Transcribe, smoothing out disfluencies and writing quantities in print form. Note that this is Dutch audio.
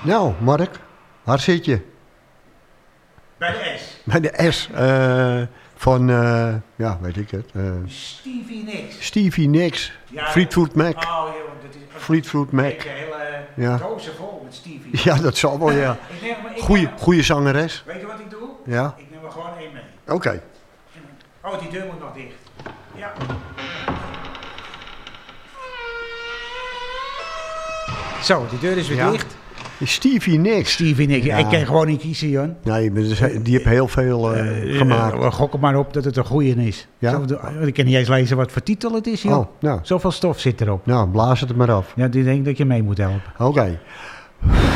Nou, Mark, waar zit je? Bij de S. Bij de S van, ja, weet ik het. Stevie Nicks. Stevie Nicks. Ja, Fleetwood Mac. Oh, joh, dat is Fleetwood Mac. een hele Ja. dozen vol met Stevie. Ja, dat zal wel, ja. Ik Goeie zangeres. Weet je wat ik doe? Ja. Ik neem er gewoon één mee. Oké. Oh, die deur moet nog dicht. Ja. Zo, die deur is weer Ja. dicht. Stevie Nicks. Stevie Nicks. Ja. Ik kan gewoon niet kiezen, Jon. Nee, maar die heeft heel veel gemaakt. We gokken maar op dat het een goeie is. Ja? Ik kan niet eens lezen wat voor titel het is, joh. Oh, nou. Zoveel stof zit erop. Nou, blaas het er maar af. Ja, die denk dat je mee moet helpen. Oké.